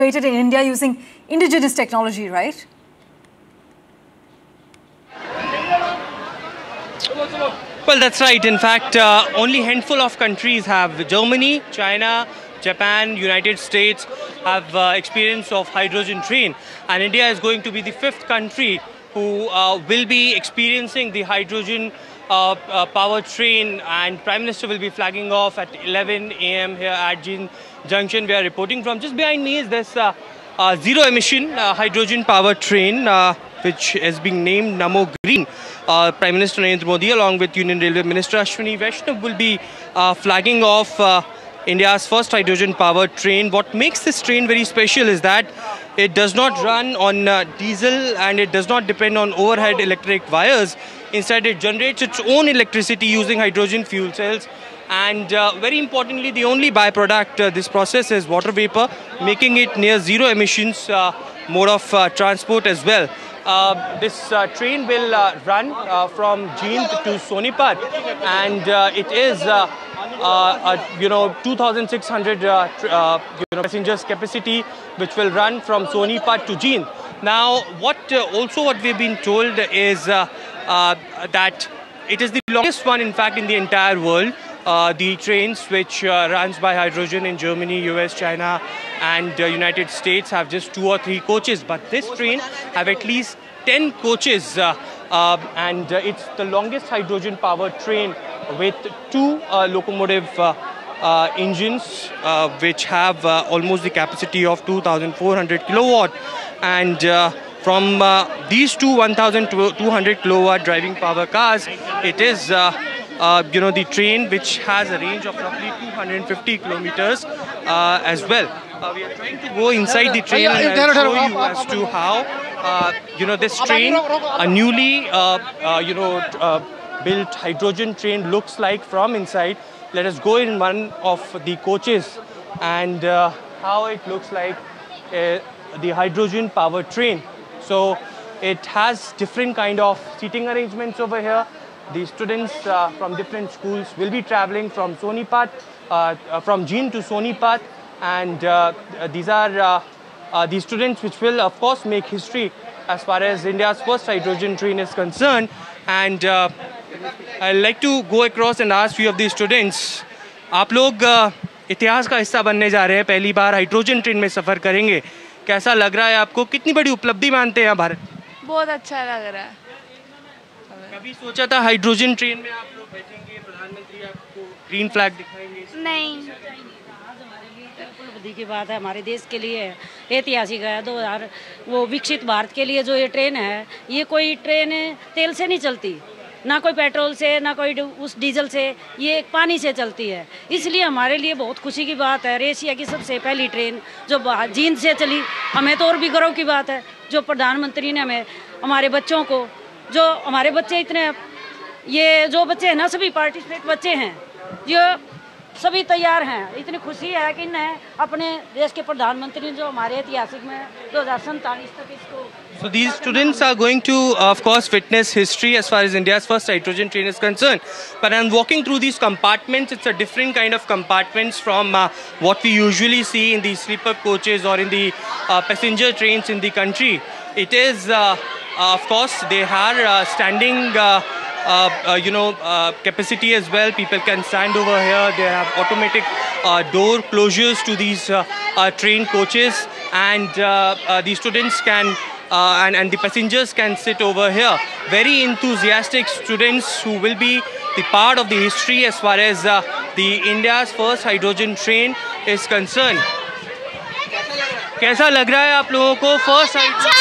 created in India using indigenous technology, right? Well, that's right. In fact, only handful of countries have Germany, China, Japan, United States have experience of hydrogen train, and India is going to be the fifth country who will be experiencing the hydrogen power train, and Prime Minister will be flagging off at 11 a.m. here at Jin Junction. We are reporting from. Just behind me is this zero emission hydrogen power train which is being named Namo Green. Prime Minister Narendra Modi along with Union Railway Minister Ashwini Vaishnav will be flagging off India's first hydrogen powered train. What makes this train very special is that it does not run on diesel and it does not depend on overhead electric wires. Instead, it generates its own electricity using hydrogen fuel cells. And very importantly, the only byproduct this process is water vapor, making it near zero emissions mode of transport as well. This train will run from Jind to Sonipat, and it is 2,600 passengers capacity, which will run from Sonipat to Jind. Now, what we've been told is that it is the longest one, in fact, in the entire world. The trains which runs by hydrogen in Germany, US, China and United States have just 2 or 3 coaches, but this train have at least 10 coaches and it's the longest hydrogen powered train with 2 locomotive engines which have almost the capacity of 2,400 kilowatt, and from these 1,200 kilowatt driving power cars, it is the train which has a range of roughly 250 kilometers as well. We are trying to go inside the train and I'll show you as to how this train, a newly built hydrogen train, looks like from inside. Let us go in one of the coaches and how it looks like the hydrogen powered train. So it has different kind of seating arrangements over here. The students from different schools will be traveling from Sonipat, from Jind to Sonipat, and these are the students which will of course make history as far as India's first hydrogen train is concerned. And I'd like to go across and ask few of these students, आप लोग इतिहास का हिस्सा बनने जा रहे हैं, पहली बार हाइड्रोजन ट्रेन में सफ़र करेंगे, कैसा लग रहा है आपको, कितनी बड़ी उपलब्धि मानते हैं भारत? बहुत अच्छा लग रहा है। कभी सोचा था हाइड्रोजन ट्रेन में आप लोग बैठेंगे, प्रधानमंत्री आपको ग्रीन फ्लैग दिखाएंगे? नहीं, उपलब्धि की बात है, हमारे देश के लिए ऐतिहासिक है। 2000 वो विकसित भारत के लिए जो ये ट्रेन है, ये कोई ट्रेन तेल से नहीं चलती, ना कोई पेट्रोल से, ना कोई उस डीजल से, ये पानी से चलती है। इसलिए हमारे लिए बहुत खुशी की बात है। एशिया की सबसे पहली ट्रेन जो जींद से चली, हमें तो और भी गर्व की बात है जो प्रधानमंत्री ने हमें, हमारे बच्चों को, जो हमारे बच्चे इतने, ये जो बच्चे हैं ना, सभी पार्टिसिपेट बच्चे हैं, जो सभी तैयार हैं। इतनी खुशी है कि इन्हें अपने देश के प्रधानमंत्री जो हमारे ऐतिहासिक में 2047 तक इसको. So these students are going to, of course, witness history as far as India's first hydrogen train is concerned. But I'm walking through these compartments. It's a different kind of compartments from what we usually see in the sleeper coaches or in the passenger trains in the country. It is, of course, they are standing, capacity as well. People can stand over here. They have automatic door closures to these train coaches, and the students can and the passengers can sit over here. Very enthusiastic students who will be the part of the history as far as the India's first hydrogen train is concerned. कैसा लग रहा है आप लोगों को first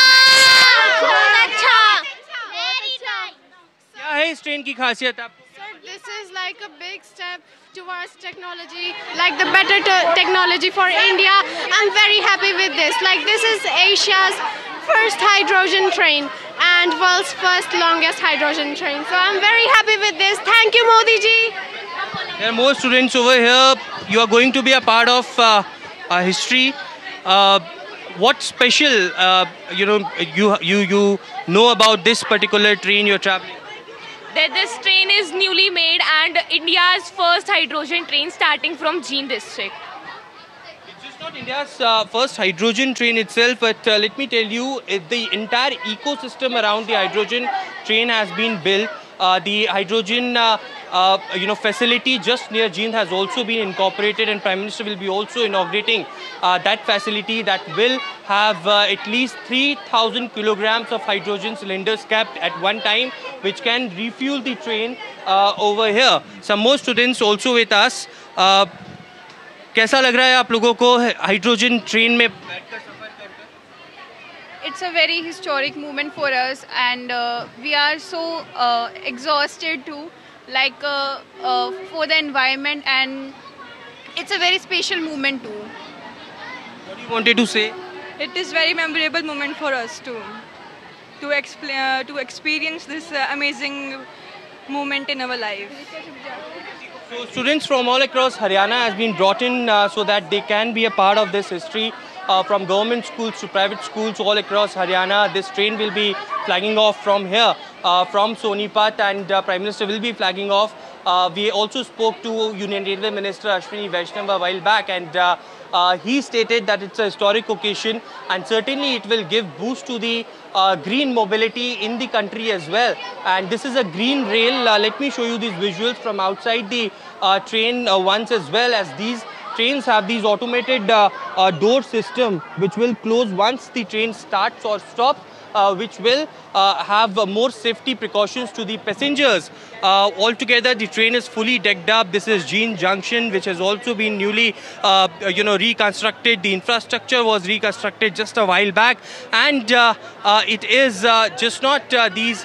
क्या है इस ट्रेन की खासियत? आप This is like a big step towards technology, like the better technology for India. I'm very happy with this. Like, this is Asia's first hydrogen train and world's first longest hydrogen train. So I'm very happy with this. Thank you, Modi ji. There are more students over here. You are going to be a part of history. What special, you know about this particular train you're traveling? That this train is newly made and India's first hydrogen train starting from Jind district. It's just not not India's first hydrogen train itself, but let me tell you, the entire ecosystem around the hydrogen train has been built. The hydrogen facility just near Jind has also been incorporated, and Prime Minister will be also inaugurating that facility that will have at least 3,000 kilograms of hydrogen cylinders kept at one time, which can refuel the train over here. Some more students also with us. कैसा लग रहा है आप लोगों को hydrogen train में बैठकर सफर कर? It's a very historic moment for us, and we are so exhausted too, like for the environment, and it's a very special moment too. What do you wanted to say? It is very memorable moment for us too, to experience this amazing moment in our life. So students from all across Haryana has been brought in so that they can be a part of this history. From government schools to private schools all across Haryana, this train will be flagging off from here, from Sonipat, and Prime Minister will be flagging off. We also spoke to Union Railway Minister Ashwini Vaishnav a while back, and he stated that it's a historic occasion, and certainly it will give boost to the green mobility in the country as well. And this is a green rail. Let me show you these visuals from outside the train once, as well as these trains have these automated door system which will close once the train starts or stops, which will have more safety precautions to the passengers. Altogether, the train is fully decked up. This is Jind Junction, which has also been newly, reconstructed. The infrastructure was reconstructed just a while back, and it is just not these.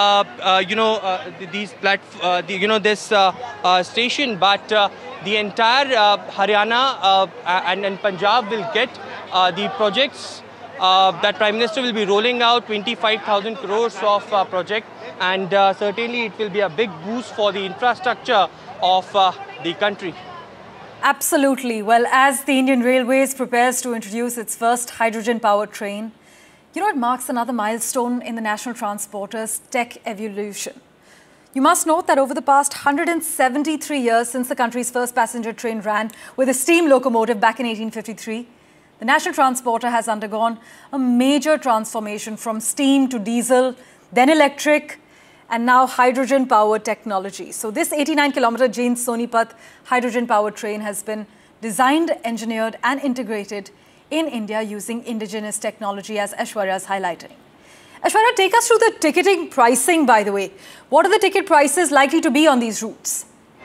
This station, but the entire Haryana and Punjab will get the projects that Prime Minister will be rolling out, 25,000 crores of project, and certainly it will be a big boost for the infrastructure of the country. Absolutely. Well, as the Indian Railways prepares to introduce its first hydrogen-powered train, it marks another milestone in the national transporter's tech evolution. You must note that over the past 173 years since the country's first passenger train ran with a steam locomotive back in 1853, the national transporter has undergone a major transformation from steam to diesel, then electric, and now hydrogen-powered technology. So this 89-kilometer Jind-Sonipat hydrogen-powered train has been designed, engineered, and integrated in India using indigenous technology, as Aishwarya is highlighting. Aishwarya, take us through the ticketing pricing, by the way. What are the ticket prices likely to be on these routes?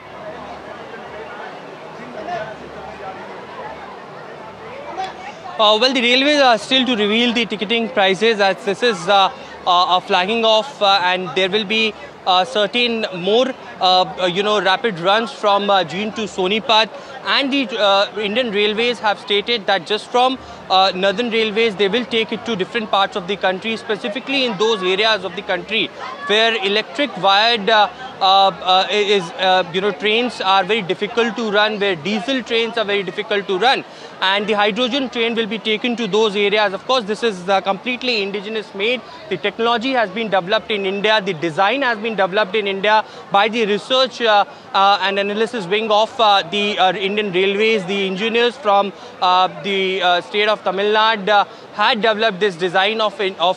Well, the railways are still to reveal the ticketing prices, as this is a flagging off, and there will be certain more, rapid runs from Jind to Sonipat. And the Indian Railways have stated that just from Northern Railways, they will take it to different parts of the country, specifically in those areas of the country where electric wired trains are very difficult to run, where diesel trains are very difficult to run. And the hydrogen train will be taken to those areas. Of course, this is completely indigenous made. The technology has been developed in India. The design has been developed in India by the research and analysis wing of the Indian Railways. The engineers from the state of Tamil Nadu had developed this design of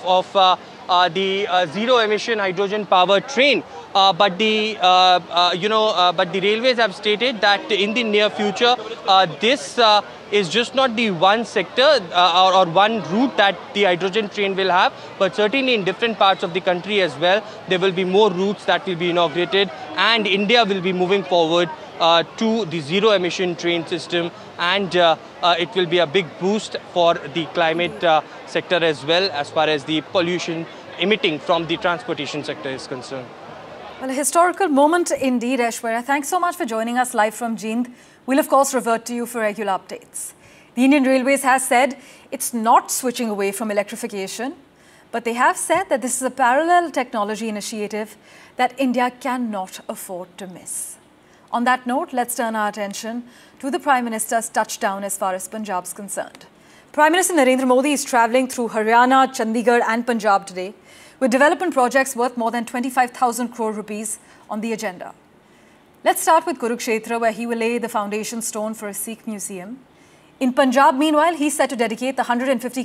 the zero-emission hydrogen-powered train. But the railways have stated that in the near future, this is just not the one sector or one route that the hydrogen train will have, but certainly in different parts of the country as well, there will be more routes that will be inaugurated, and India will be moving forward to the zero-emission train system, and it will be a big boost for the climate sector as well, as far as the pollution emitting from the transportation sector is concerned. Well, a historical moment indeed, Aishwarya. Thanks so much for joining us live from Jind. We'll, of course, revert to you for regular updates. The Indian Railways has said it's not switching away from electrification, but they have said that this is a parallel technology initiative that India cannot afford to miss. On that note, let's turn our attention to the Prime Minister's touchdown as far as Punjab is concerned. Prime Minister Narendra Modi is travelling through Haryana, Chandigarh and Punjab today, with development projects worth more than 25,000 crore rupees on the agenda. Let's start with Kurukshetra, where he will lay the foundation stone for a Sikh museum. In Punjab, meanwhile, he's set to dedicate the 150